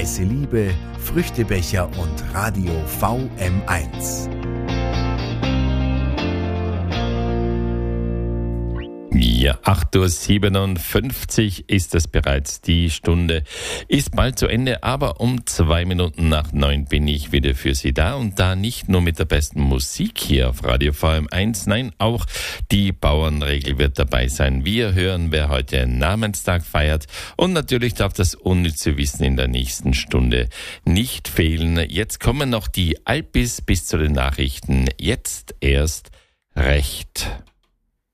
Heiße Liebe, Früchtebecher und Radio VM1. Ja, 8.57 Uhr ist es bereits. Die Stunde ist bald zu Ende, aber um 2 Minuten nach 9 bin ich wieder für Sie da. Und da nicht nur mit der besten Musik hier auf Radio VM1, nein, auch die Bauernregel wird dabei sein. Wir hören, wer heute einen Namenstag feiert. Und natürlich darf das unnütze Wissen in der nächsten Stunde nicht fehlen. Jetzt kommen noch die Alpis bis zu den Nachrichten. Jetzt erst recht.